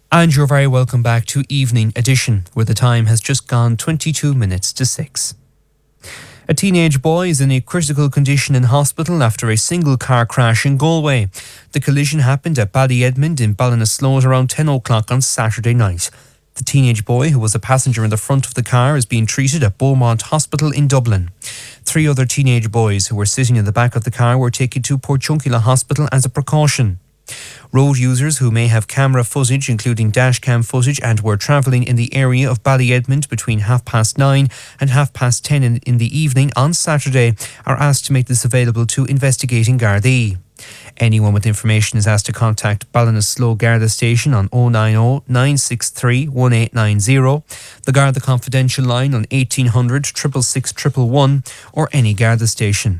And you're very welcome back to Evening Edition, where the time has just gone 22 minutes to 6. A teenage boy is in a critical condition in hospital after a single car crash in Galway. The collision happened at Ballyedmond in Ballinasloe around 10 o'clock on Saturday night. The teenage boy, who was a passenger in the front of the car, is being treated at Beaumont Hospital in Dublin. 3 other teenage boys who were sitting in the back of the car were taken to Portiuncula Hospital as a precaution. Road users who may have camera footage, including dashcam footage, and were travelling in the area of Ballyedmond between 9:30 and 10:30 in the evening on Saturday are asked to make this available to investigating Gardaí. Anyone with information is asked to contact Ballinasloe Garda Station on 090 963 1890, the Garda Confidential line on 1800 666 111, or any Garda station.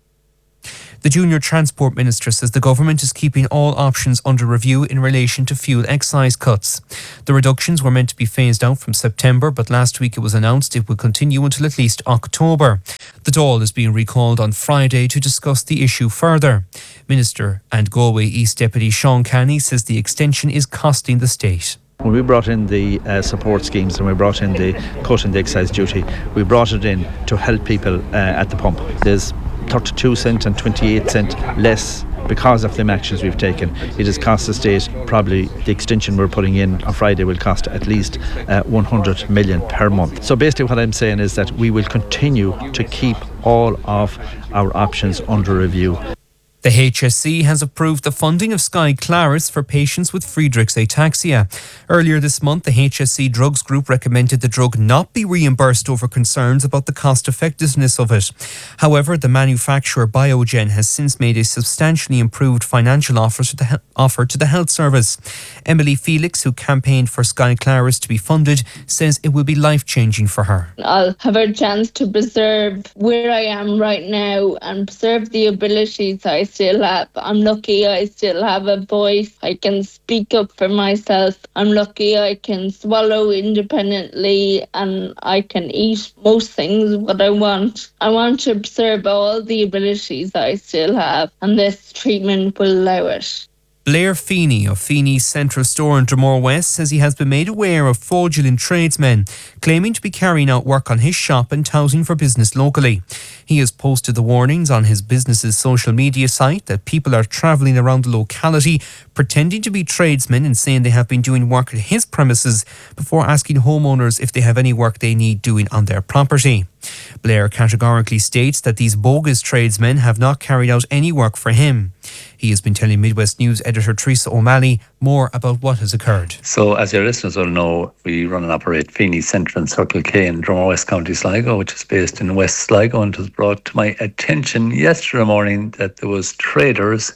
The Junior Transport Minister says the government is keeping all options under review in relation to fuel excise cuts. The reductions were meant to be phased out from September, but last week it was announced it will continue until at least October. The Dáil is being recalled on Friday to discuss the issue further. Minister and Galway East Deputy Sean Canny says the extension is costing the state. When we brought in the support schemes and we brought in the cut in the excise duty, we brought it in to help people at the pump. There's 32 cent and 28 cent less because of the actions we've taken. It has cost the state, probably the extension we're putting in on Friday will cost at least 100 million per month. So basically what I'm saying is that we will continue to keep all of our options under review. The HSE has approved the funding of Skyclarys for patients with Friedreich's ataxia. Earlier this month, the HSE Drugs Group recommended the drug not be reimbursed over concerns about the cost-effectiveness of it. However, the manufacturer Biogen has since made a substantially improved financial offer to the health service. Emily Felix, who campaigned for Skyclarys to be funded, says it will be life-changing for her. I'll have a chance to preserve where I am right now and preserve the abilities I still have. I'm lucky I still have a voice. I can speak up for myself. I'm lucky I can swallow independently and I can eat most things what I want. I want to preserve all the abilities I still have, and this treatment will allow it. Blair Feeney of Feeney's Central Store in Dromore West says he has been made aware of fraudulent tradesmen claiming to be carrying out work on his shop and touting for business locally. He has posted the warnings on his business's social media site that people are travelling around the locality pretending to be tradesmen and saying they have been doing work at his premises before asking homeowners if they have any work they need doing on their property. Blair categorically states that these bogus tradesmen have not carried out any work for him. He has been telling Midwest News editor Teresa O'Malley more about what has occurred. So, as your listeners will know, we run and operate Feeney Central and Circle K in Dromore West County, Sligo, which is based in West Sligo, and it was brought to my attention yesterday morning that there was traders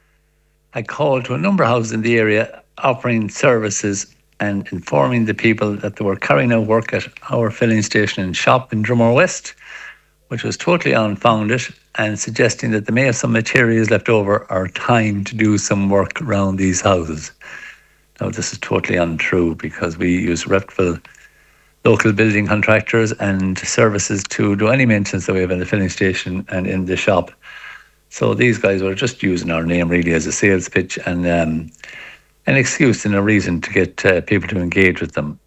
had called to a number of houses in the area offering services and informing the people that they were carrying out work at our filling station and shop in Dromore West, which was totally unfounded, and suggesting that they may have some materials left over or time to do some work around these houses. Now, this is totally untrue because we use reputable local building contractors and services to do any maintenance that we have in the filling station and in the shop. So these guys were just using our name really as a sales pitch and an excuse and a reason to get people to engage with them.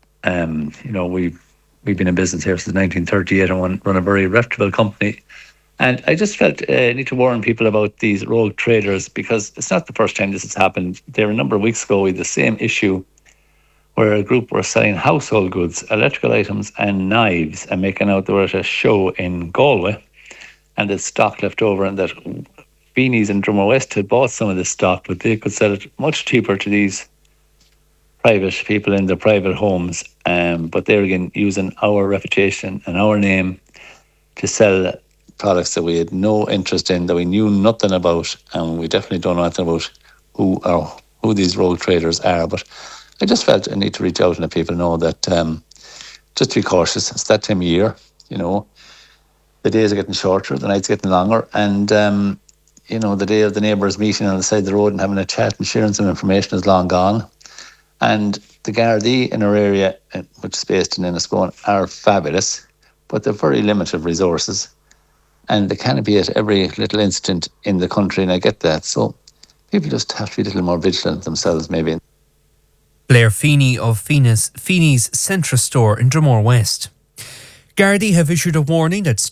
We've been in business here since 1938 and run a very reputable company. And I just felt I need to warn people about these rogue traders because it's not the first time this has happened. There a number of weeks ago we had the same issue where a group were selling household goods, electrical items and knives and making out they were at a show in Galway and the stock left over, and that Feeney's in Dromore West had bought some of this stock, but they could sell it much cheaper to these private people in their private homes. But they're again using our reputation and our name to sell products that we had no interest in, that we knew nothing about, and we definitely don't know anything about who these rogue traders are. But I just felt I need to reach out and let people know that just be cautious. It's that time of year, the days are getting shorter, the nights are getting longer, and the day of the neighbours meeting on the side of the road and having a chat and sharing some information is long gone. And the Gardaí in our area, which is based in Enniscone, are fabulous, but they're very limited resources. And they can't be at every little incident in the country, and I get that. So people just have to be a little more vigilant themselves, maybe. Blair Feeney of Feeney's Centra store in Dromore West. Gardaí have issued a warning that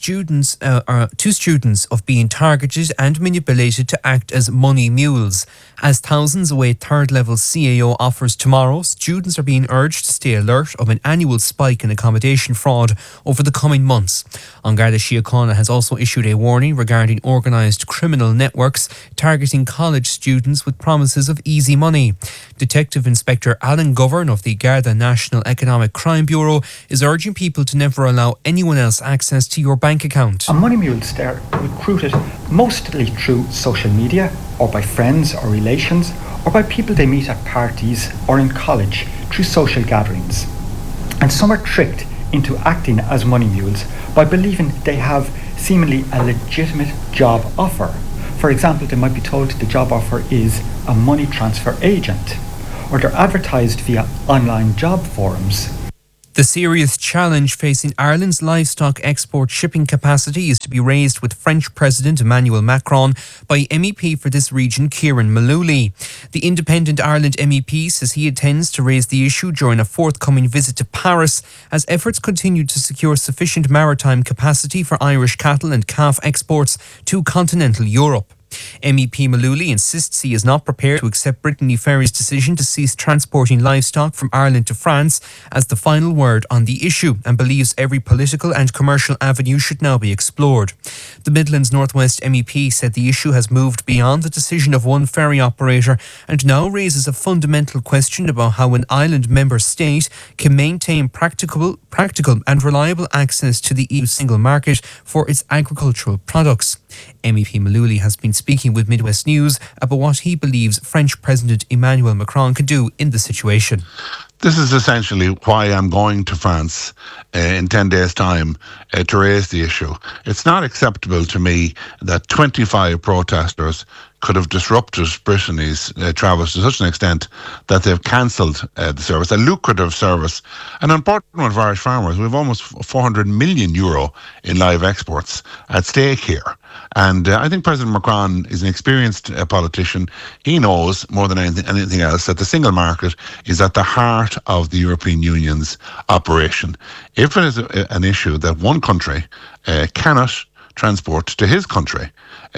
to students of being targeted and manipulated to act as money mules. As thousands await third-level CAO offers tomorrow, students are being urged to stay alert of an annual spike in accommodation fraud over the coming months. An Garda Síochána has also issued a warning regarding organised criminal networks targeting college students with promises of easy money. Detective Inspector Alan Govern of the Garda National Economic Crime Bureau is urging people to never allow anyone else access to your bank account. Money mules, they're recruited mostly through social media or by friends or relations or by people they meet at parties or in college through social gatherings. And some are tricked into acting as money mules by believing they have seemingly a legitimate job offer. For example, they might be told the job offer is a money transfer agent, or they're advertised via online job forums. The serious challenge facing Ireland's livestock export shipping capacity is to be raised with French President Emmanuel Macron by MEP for this region, Kieran Mullooly. The Independent Ireland MEP says he intends to raise the issue during a forthcoming visit to Paris as efforts continue to secure sufficient maritime capacity for Irish cattle and calf exports to continental Europe. MEP Mullooly insists he is not prepared to accept Brittany Ferries' decision to cease transporting livestock from Ireland to France as the final word on the issue, and believes every political and commercial avenue should now be explored. The Midlands North West MEP said the issue has moved beyond the decision of one ferry operator and now raises a fundamental question about how an island member state can maintain practical and reliable access to the EU single market for its agricultural products. MEP Mullooly has been speaking with Midwest News about what he believes French President Emmanuel Macron could do in the situation. This is essentially why I'm going to France in 10 days' time to raise the issue. It's not acceptable to me that 25 protesters could have disrupted Brittany's travels to such an extent that they've cancelled the service, a lucrative service, an important one for Irish farmers. We have almost €400 million in live exports at stake here. And I think President Macron is an experienced politician. He knows more than anything else that the single market is at the heart of the European Union's operation. If it is an issue that one country cannot transport to his country,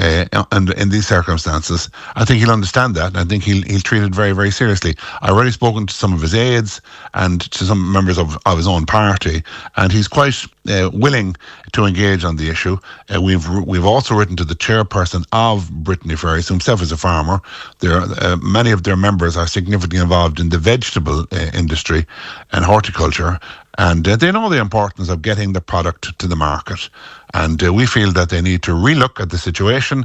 and in these circumstances, I think he'll understand that, and I think he'll treat it very, very seriously. I've already spoken to some of his aides and to some members of his own party, and he's quite willing to engage on the issue. We've also written to the chairperson of Brittany Ferries, who himself is a farmer. Many of their members are significantly involved in the vegetable industry and horticulture, and they know the importance of getting the product to the market. And we feel that they need to relook at the situation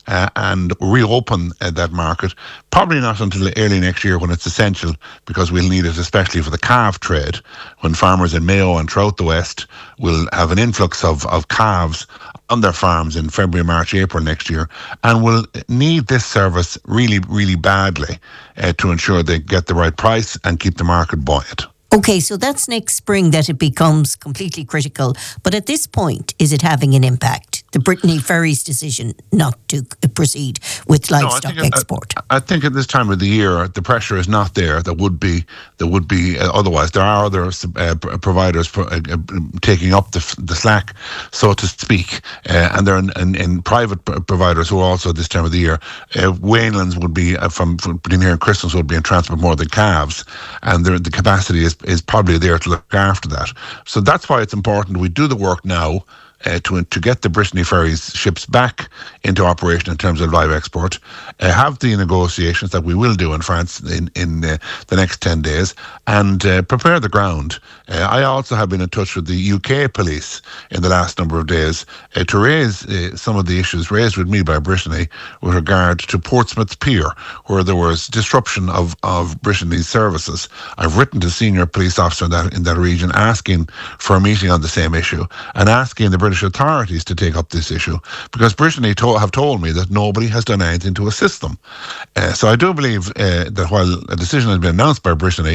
and reopen that market, probably not until early next year when it's essential, because we'll need it especially for the calf trade, when farmers in Mayo and throughout the West will have an influx of calves on their farms in February, March, April next year, and will need this service really, really badly to ensure they get the right price and keep the market buoyant. Okay, so that's next spring that it becomes completely critical. But at this point, is it having an impact? The Brittany Ferries decision not to proceed with livestock export. I think at this time of the year, the pressure is not there. There would be otherwise. There are other providers taking up the slack, so to speak, and there are in private providers who are also at this time of the year. Wainlands would be from between here and Christmas would be in transport more than calves, and the capacity is probably there to look after that. So that's why it's important we do the work now to get the Brittany Ferries ships back into operation in terms of live export, have the negotiations that we will do in France in the next 10 days, and prepare the ground. I also have been in touch with the UK police in the last number of days to raise some of the issues raised with me by Brittany with regard to Portsmouth Pier, where there was disruption of Brittany's services. I've written to senior police officer in that region asking for a meeting on the same issue and asking the British authorities to take up this issue, because Brittany have told me that nobody has done anything to assist them. So I do believe that while a decision has been announced by Brittany,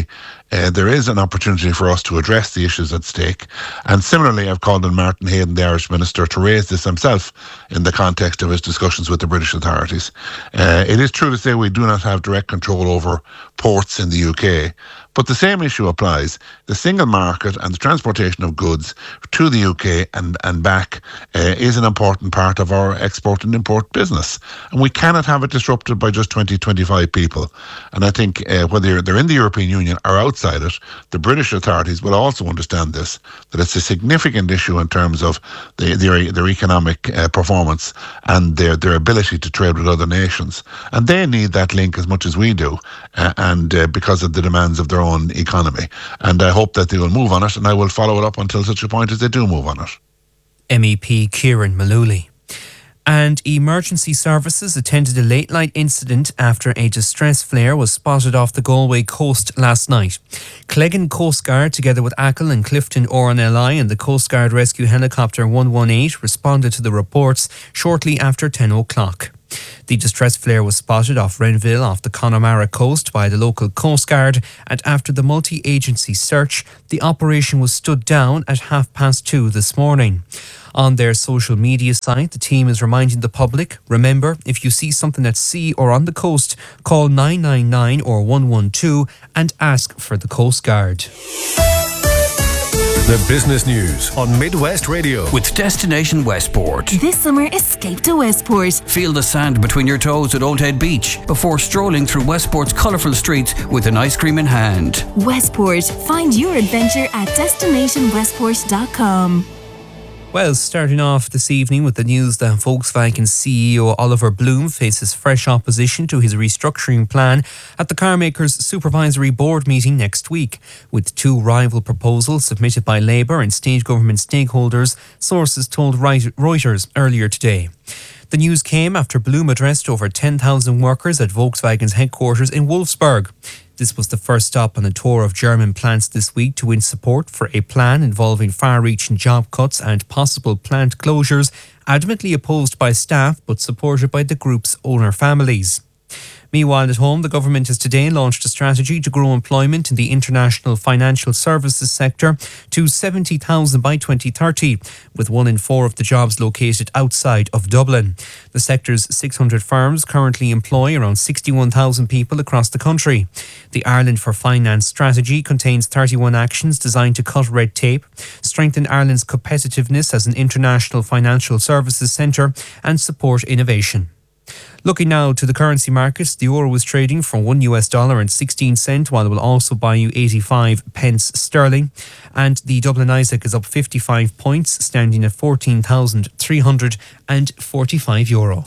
there is an opportunity for us to address the issues at stake. And similarly, I've called on Martin Hayden, the Irish Minister, to raise this himself in the context of his discussions with the British authorities. It is true to say we do not have direct control over ports in the UK, but the same issue applies. The single market and the transportation of goods to the UK and back is an important part of our export and import business. And we cannot have it disrupted by just 20-25 people. And I think whether they're in the European Union or outside it, the British authorities will also understand this, that it's a significant issue in terms of their economic performance and their ability to trade with other nations. And they need that link as much as we do, and because of the demands of their own economy. And I hope that they will move on it, and I will follow it up until such a point as they do move on it. MEP Kieran Malooly. And emergency services attended a late night incident after a distress flare was spotted off the Galway coast last night. Cleggan Coast Guard, together with Achill and Clifton RNLI and the Coast Guard Rescue Helicopter 118, responded to the reports shortly after 10 o'clock. The distress flare was spotted off Renville off the Connemara coast by the local Coast Guard, and after the multi-agency search, the operation was stood down at 2:30 this morning. On their social media site, the team is reminding the public, remember, if you see something at sea or on the coast, call 999 or 112 and ask for the Coast Guard. The business news on Midwest Radio with Destination Westport. This summer, escape to Westport. Feel the sand between your toes at Old Head Beach before strolling through Westport's colourful streets with an ice cream in hand. Westport. Find your adventure at destinationwestport.com. Well, starting off this evening with the news that Volkswagen CEO Oliver Bloom faces fresh opposition to his restructuring plan at the carmaker's supervisory board meeting next week, with two rival proposals submitted by Labour and state government stakeholders, sources told Reuters earlier today. The news came after Bloom addressed over 10,000 workers at Volkswagen's headquarters in Wolfsburg. This was the first stop on a tour of German plants this week to win support for a plan involving far-reaching job cuts and possible plant closures, adamantly opposed by staff but supported by the group's owner families. Meanwhile, at home, the government has today launched a strategy to grow employment in the international financial services sector to 70,000 by 2030, with 1 in 4 of the jobs located outside of Dublin. The sector's 600 firms currently employ around 61,000 people across the country. The Ireland for Finance strategy contains 31 actions designed to cut red tape, strengthen Ireland's competitiveness as an international financial services centre, and support innovation. Looking now to the currency markets, the euro was trading for $1.16, while it will also buy you 85 pence sterling. And the Dublin ISAC is up 55 points, standing at €14,345.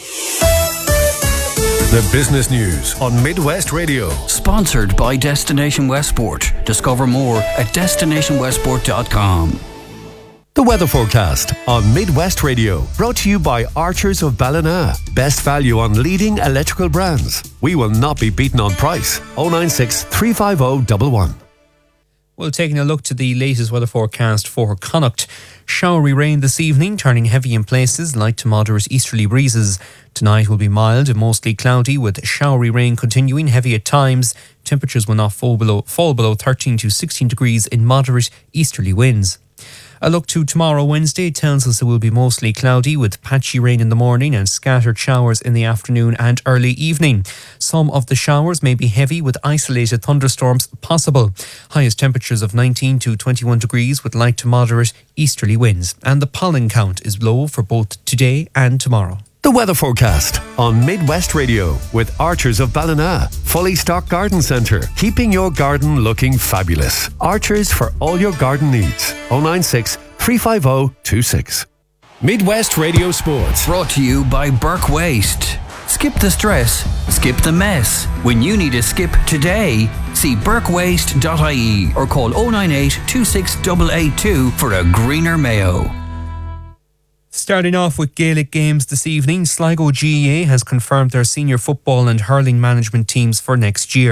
The business news on Midwest Radio. Sponsored by Destination Westport. Discover more at destinationwestport.com. The weather forecast on Midwest Radio, brought to you by Archers of Ballina. Best value on leading electrical brands. We will not be beaten on price. 096 350 111. Well, taking a look to the latest weather forecast for Connacht. Showery rain this evening, turning heavy in places, light to moderate easterly breezes. Tonight will be mild and mostly cloudy, with showery rain continuing, heavy at times. Temperatures will not fall below 13 to 16 degrees in moderate easterly winds. A look to tomorrow, Wednesday, tells us it will be mostly cloudy with patchy rain in the morning and scattered showers in the afternoon and early evening. Some of the showers may be heavy with isolated thunderstorms possible. Highest temperatures of 19 to 21 degrees with light to moderate easterly winds. And the pollen count is low for both today and tomorrow. The weather forecast on Midwest Radio with Archers of Ballina. Fully stocked garden centre, keeping your garden looking fabulous. Archers for all your garden needs. 096 350 26. Midwest Radio Sports. Brought to you by Burke Waste. Skip the stress, skip the mess. When you need a skip today, see burkewaste.ie or call 098 26882 for a greener Mayo. Starting off with Gaelic games this evening, Sligo GAA has confirmed their senior football and hurling management teams for next year.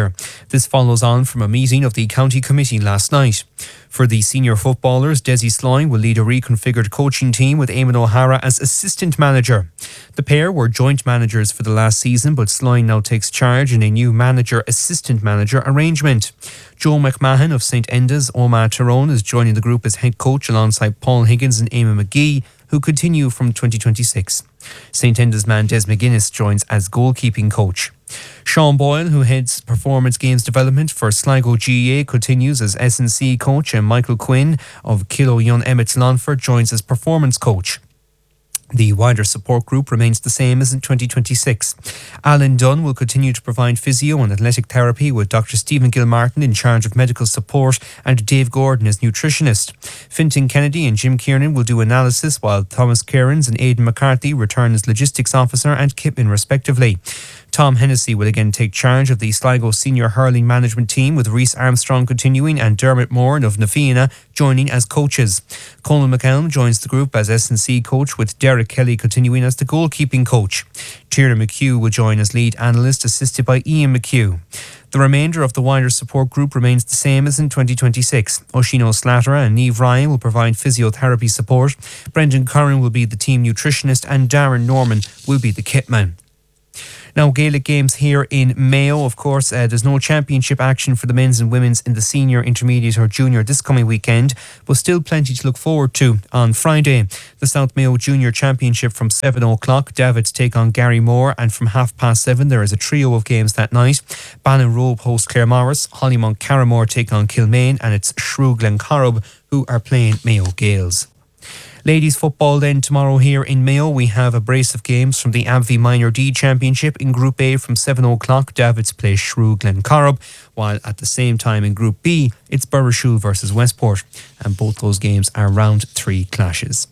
This follows on from a meeting of the county committee last night. For the senior footballers, Desi Sloyne will lead a reconfigured coaching team with Eamon O'Hara as assistant manager. The pair were joint managers for the last season, but Sloyne now takes charge in a new manager-assistant manager arrangement. Joe McMahon of St Enda's Omagh Tyrone is joining the group as head coach alongside Paul Higgins and Eamon McGee, who continue from 2026. St Enda's man Des McGuinness joins as goalkeeping coach. Sean Boyle, who heads performance games development for Sligo GAA, continues as S&C coach, and Michael Quinn of Kilo Young Emmets Longford joins as performance coach. The wider support group remains the same as in 2026. Alan Dunn will continue to provide physio and athletic therapy, with Dr. Stephen Gilmartin in charge of medical support and Dave Gordon as nutritionist. Fintan Kennedy and Jim Kiernan will do analysis, while Thomas Cairns and Aidan McCarthy return as logistics officer and kitman respectively. Tom Hennessy will again take charge of the Sligo senior hurling management team, with Rhys Armstrong continuing and Dermot Moore of Nafina joining as coaches. Colin McCallum joins the group as S&C coach, with Derek Kelly continuing as the goalkeeping coach. Tierna McHugh will join as lead analyst, assisted by Ian McHugh. The remainder of the wider support group remains the same as in 2026. Oshino Slattery and Niamh Ryan will provide physiotherapy support. Brendan Curran will be the team nutritionist, and Darren Norman will be the kitman. Now, Gaelic games here in Mayo, of course. There's no championship action for the men's and women's in the senior, intermediate or junior this coming weekend, but still plenty to look forward to. On Friday, the South Mayo Junior Championship from 7 o'clock. Davids take on Gary Moore, and from 7:30 there is a trio of games that night. Ballinrobe host Claremorris, Hollymount Carramore take on Kilmaine, and it's Shrew Glencorrib who are playing Mayo Gaels. Ladies football then tomorrow here in Mayo. We have a brace of games from the Abbey Minor D Championship. In Group A from 7 o'clock, Davids play Shrew Glencorrib, while at the same time in Group B, it's Burrishoole versus Westport, and both those games are round 3 clashes.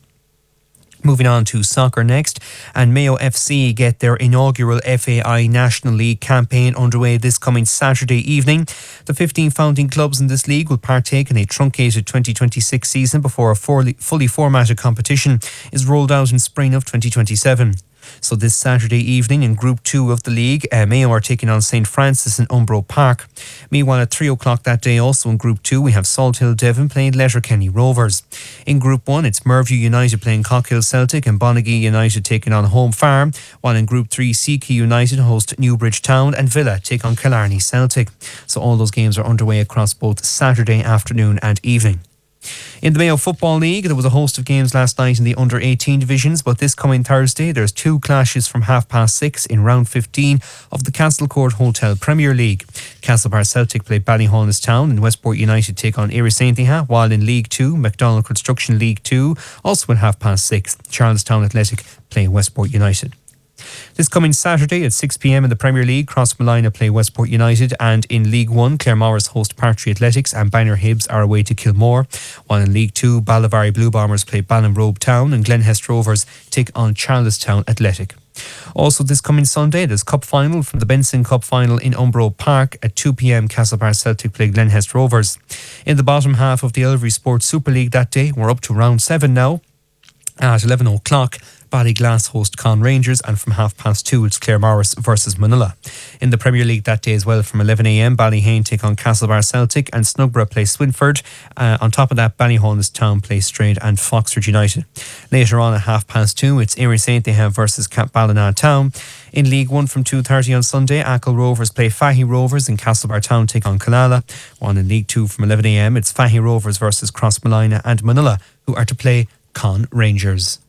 Moving on to soccer next, and Mayo FC get their inaugural FAI National League campaign underway this coming Saturday evening. The 15 founding clubs in this league will partake in a truncated 2026 season before a fully formatted competition is rolled out in spring of 2027. So this Saturday evening in Group 2 of the league, Mayo are taking on St Francis in Umbro Park. Meanwhile, at 3 o'clock that day, also in Group 2, we have Salthill Devon playing Letterkenny Rovers. In Group 1, it's Merview United playing Cockhill Celtic and Bonagee United taking on Home Farm, while in Group 3, Seaky United host Newbridge Town and Villa take on Killarney Celtic. So all those games are underway across both Saturday afternoon and evening. In the Mayo Football League, there was a host of games last night in the under-18 divisions, but this coming Thursday there's 2 clashes from 6:30 in round 15 of the Castlecourt Hotel Premier League. Castlebar Celtic play Ballyhaunestown and Westport United take on Erie Saint-Deha, while in League 2, McDonald Construction League 2, also at 6:30, Charlestown Athletic play Westport United. This coming Saturday at 6 p.m. in the Premier League, Crossmolina play Westport United, and in League 1, Claremorris host Partry Athletics and Banner Hibs are away to Kilmore, while in League 2, Ballivary Blue Bombers play Ballinrobe Town and Glenhest Rovers take on Charlestown Athletic. Also this coming Sunday, there's Cup Final from the Benson Cup Final in Umbro Park at 2 p.m. Castlebar Celtic play Glenhest Rovers. In the bottom half of the Elvery Sports Super League that day, we're up to round 7 now. At 11 o'clock, Ballyglass host Con Rangers, and from 2:30 it's Claremorris versus Manila. In the Premier League that day as well, from 11 a.m, Ballyhane take on Castlebar Celtic and Snugborough play Swinford. On top of that, Ballyhaunestown play Strayed and Foxford United. Later on at 2:30 it's Erie Saint-Deha versus Ballina Town. In League 1 from 2:30 on Sunday, Achill Rovers play Fahy Rovers and Castlebar Town take on Killala. While in League 2 from 11 a.m, it's Fahy Rovers versus Crossmolina and Manila, who are to play Con Rangers.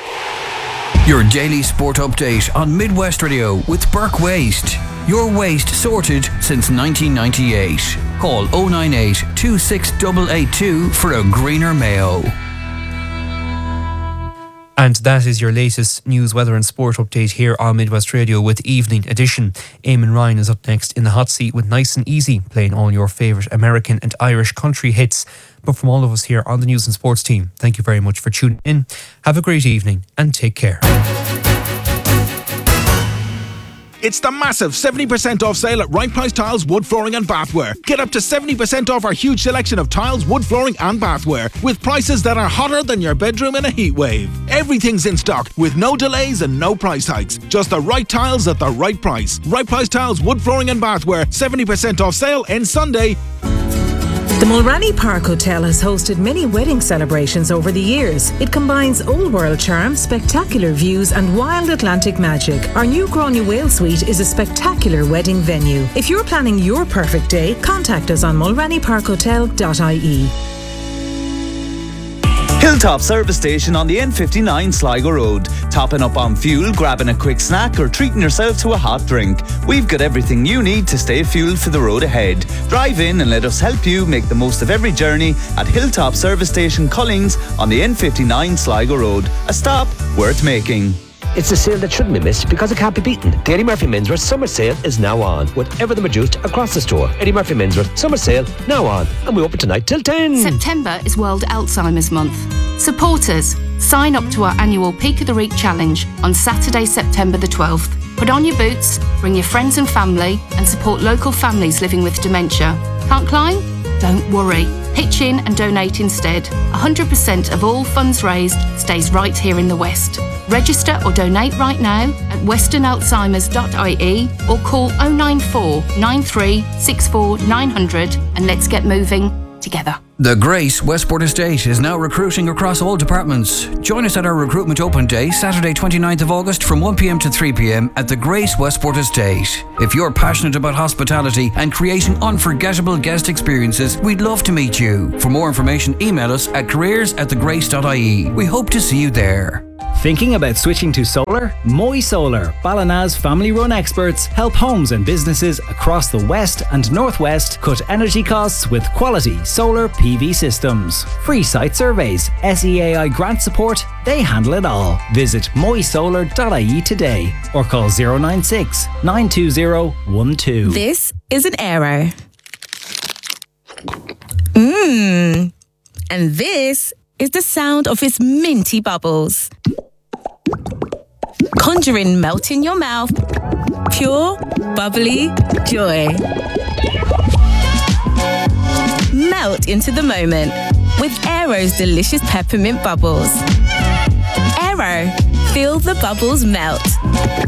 Your daily sport update on Midwest Radio with Burke Waste. Your waste sorted since 1998. Call 098 26882 for a greener Mayo. And that is your latest news, weather and sport update here on Midwest Radio with Evening Edition. Eamon Ryan is up next in the hot seat with Nice and Easy, playing all your favourite American and Irish country hits. But from all of us here on the News and Sports team, thank you very much for tuning in. Have a great evening and take care. It's the massive 70% off sale at Right Price Tiles, Wood Flooring and Bathware. Get up to 70% off our huge selection of tiles, wood flooring and bathware with prices that are hotter than your bedroom in a heat wave. Everything's in stock with no delays and no price hikes. Just the right tiles at the right price. Right Price Tiles, Wood Flooring and Bathware. 70% off sale ends Sunday. The Mulranny Park Hotel has hosted many wedding celebrations over the years. It combines old world charm, spectacular views and wild Atlantic magic. Our new Gráinne Whale Suite is a spectacular wedding venue. If you're planning your perfect day, contact us on mulrannyparkhotel.ie. Hilltop Service Station on the N59 Sligo Road. Topping up on fuel, grabbing a quick snack or treating yourself to a hot drink. We've got everything you need to stay fueled for the road ahead. Drive in and let us help you make the most of every journey at Hilltop Service Station Cullings on the N59 Sligo Road. A stop worth making. It's a sale that shouldn't be missed because it can't be beaten. The Eddie Murphy Menswear Summer Sale is now on, with everything reduced across the store. Eddie Murphy Menswear Summer Sale now on, and we open tonight till 10. September is World Alzheimer's Month. Support us. Sign up to our annual Peak of the Week challenge on Saturday, September the 12th. Put on your boots, bring your friends and family, and support local families living with dementia. Can't climb? Don't worry. Pitch in and donate instead. 100% of all funds raised stays right here in the West. Register or donate right now at westernalzheimers.ie or call 094 93 64 900 and let's get moving together. The Grace Westport Estate is now recruiting across all departments. Join us at our recruitment open day, Saturday 29th of August from 1pm to 3pm at the Grace Westport Estate. If you're passionate about hospitality and creating unforgettable guest experiences, we'd love to meet you. For more information, email us at careers@thegrace.ie. We hope to see you there. Thinking about switching to solar? Moy Solar, Ballina's family-run experts, help homes and businesses across the West and Northwest cut energy costs with quality solar PV systems. Free site surveys, SEAI grant support, they handle it all. Visit moysolar.ie today or call 096 920 12. This is an Aero. And this is the sound of its minty bubbles. Conjuring melt in your mouth. Pure, bubbly joy. Melt into the moment with Aero's delicious peppermint bubbles. Aero, feel the bubbles melt.